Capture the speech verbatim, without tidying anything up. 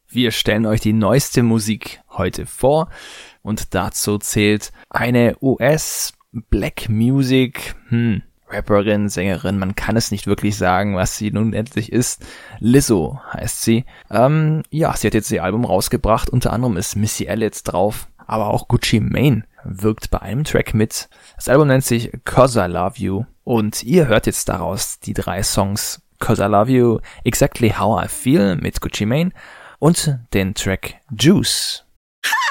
Wir stellen euch die neueste Musik heute vor und dazu zählt eine U S Black Music, hm, Rapperin, Sängerin, man kann es nicht wirklich sagen, was sie nun endlich ist. Lizzo heißt sie. Ähm, ja, sie hat jetzt ihr Album rausgebracht, unter anderem ist Missy Elliott drauf, aber auch Gucci Mane wirkt bei einem Track mit. Das Album nennt sich Cause I Love You und ihr hört jetzt daraus die drei Songs Cause I Love You, Exactly How I Feel mit Gucci Mane und den Track Juice.